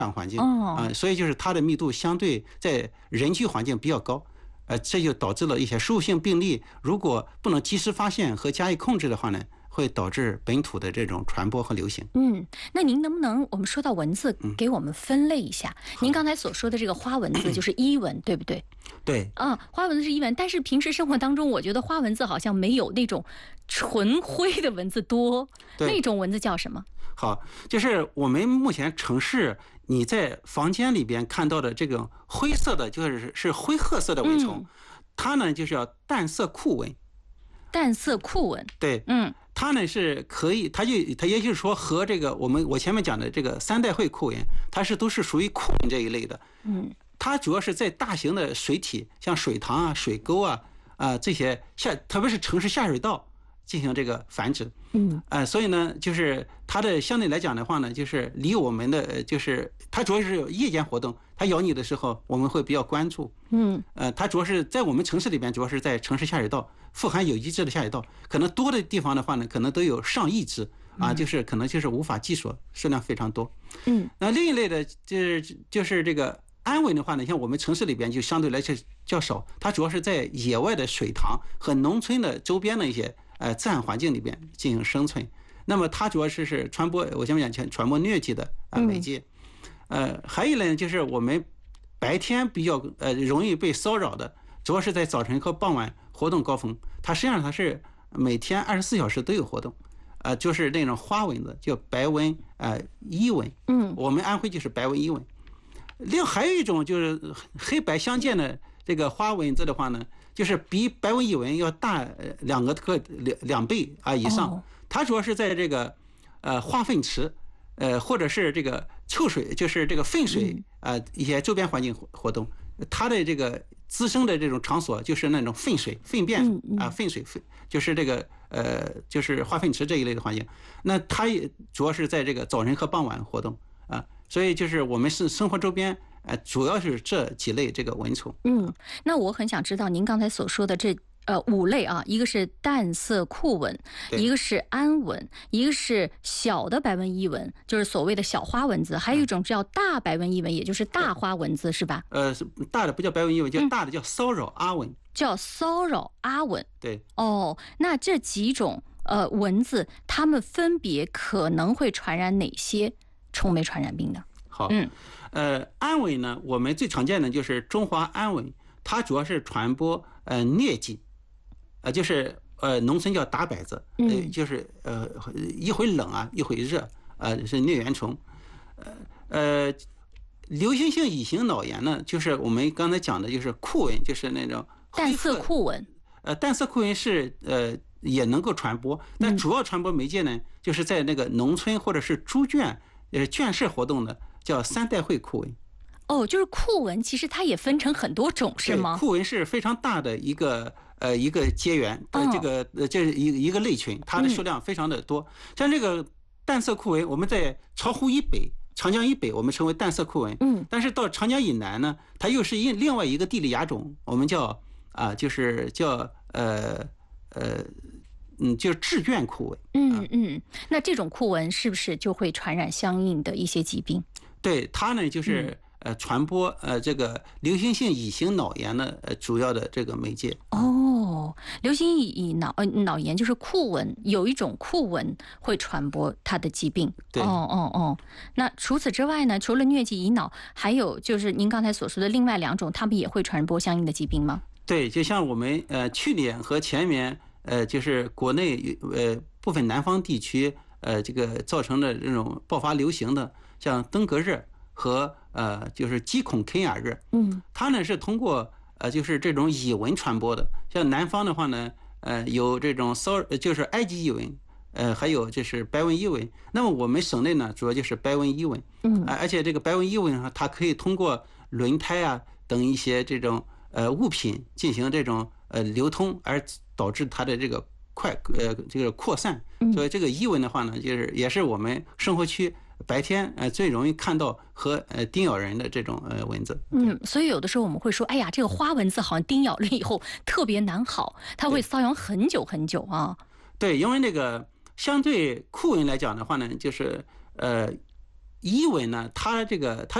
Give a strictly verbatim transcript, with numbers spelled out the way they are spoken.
环境啊、呃，所以就是它的密度相对在人居环境比较高。呃，这就导致了一些输入性病例，如果不能及时发现和加以控制的话呢，会导致本土的这种传播和流行。 嗯，那您能不能我们说到蚊子，给我们分类一下？嗯、您刚才所说的这个花蚊子就是伊蚊，对不对？ 对。 啊，花蚊子是伊蚊，但是平时生活当中，我觉得花蚊子好像没有那种纯灰的蚊子多。那种蚊子叫什么？ 好，就是我们目前城市你在房间里边看到的这种灰色的，就是是灰褐色的蚊虫，嗯、它呢就是叫淡色库蚊。 淡色库蚊， 对，嗯，它呢是可以，它就它也就是说和这个我们我前面讲的这个三代会库蚊，它是都是属于库蚊这一类的。嗯，它主要是在大型的水体，像水塘啊、水沟啊啊、呃、这些下，特别是城市下水道进行这个繁殖。嗯，呃，所以呢，就是它的相对来讲的话呢，就是离我们的就是它主要是有夜间活动，它咬你的时候我们会比较关注。嗯，呃，它主要是在我们城市里边，主要是在城市下水道，富含有机质的下水道，可能多的地方的话呢，可能都有上亿只啊，就是可能就是无法计数，数量非常多。嗯，那另一类的就是就是这个安蚊的话呢，像我们城市里边就相对来说较少，它主要是在野外的水塘和农村的周边的一些呃自然环境里边进行生存。那么它主要是是传播，我前面讲传播疟疾的啊媒介。呃，还有一类就是我们白天比较呃容易被骚扰的，主要是在早晨和傍晚活动高峰，它实际上它是每天二十四小时都有活动。呃，就是那种花蚊子，叫白纹呃伊蚊。嗯，我们安徽就是白纹伊蚊。另还有一种就是黑白相间的这个花蚊子的话呢，就是比白纹伊蚊要大两个个两两倍啊以上。它主要是在这个呃化粪池，呃或者是这个臭水，就是这个粪水啊、呃、一些周边环境活动。它的这个滋生的这种场所就是那种粪水、粪便啊、粪水、粪就是这个呃就是化粪池这一类的环境。那它也主要是在这个早晨和傍晚活动啊。所以就是我们是生活周边，呃，主要是这几类这个蚊虫。 嗯，那我很想知道您刚才所说的这呃五类啊，一个是淡色库蚊，一个是安蚊，一个是小的白纹伊蚊，就是所谓的小花蚊子，还有一种叫大白纹伊蚊，也就是大花蚊子，是吧？ 呃，大的不叫白纹伊蚊，叫大的叫骚扰阿蚊，嗯、 叫骚扰阿蚊。 对。 哦，那这几种呃蚊子，它们分别可能会传染哪些虫媒传染病呢？ 好，嗯，呃，安蚊呢，我们最常见的就是中华安蚊，它主要是传播呃疟疾，呃，就是呃农村叫打摆子，呃，就是呃一会冷啊，一会热，呃是疟原虫，呃呃，流行性乙型脑炎呢，就是我们刚才讲的就是库蚊，就是那种淡色库蚊， 呃，淡色库蚊是呃也能够传播，但主要传播媒介呢，就是在那个农村或者是猪圈。呃，圈舍活动的叫三代会库蚊。 哦，就是库蚊，其实它也分成很多种，是吗？ 库蚊是非常大的一个呃一个结缘，呃，这个呃这是一一个类群，它的数量非常的多。嗯、像这个淡色库蚊，我们在巢湖以北、长江以北，我们称为淡色库蚊。嗯，但是到长江以南呢，它又是一另外一个地理亚种，我们叫啊、呃，就是叫呃呃。嗯，就是致卷库蚊。 嗯嗯，那这种库蚊是不是就会传染相应的一些疾病？ 对，它呢就是、嗯、呃传播呃这个流行性乙型脑炎的呃主要的这个媒介。 哦，流行乙脑呃脑炎就是库蚊，有一种库蚊会传播它的疾病。 对， 哦哦哦。那除此之外呢，除了疟疾乙脑，还有就是您刚才所说的另外两种，它们也会传播相应的疾病吗？ 对，就像我们呃去年和前年。呃，就是国内呃部分南方地区呃这个造成的这种爆发流行的，像登革热和呃就是鸡孔肯雅热，嗯，它呢是通过呃就是这种蚁蚊传播的。像南方的话呢，呃有这种骚就是埃及蚁蚊，呃还有就是白纹伊蚊。那么我们省内呢主要就是白纹伊蚊，嗯，而且这个白纹伊蚊它可以通过轮胎啊等一些这种呃物品进行这种呃流通而。导致它的这个快呃这个扩散，所以这个伊蚊的话呢，就是也是我们生活区白天呃最容易看到和呃叮咬人的这种呃蚊子。 嗯，所以有的时候我们会说，哎呀，这个花蚊子好像叮咬了以后特别难好，它会瘙痒很久很久啊。 对，因为那个相对库蚊来讲的话呢，就是呃伊蚊呢，它这个它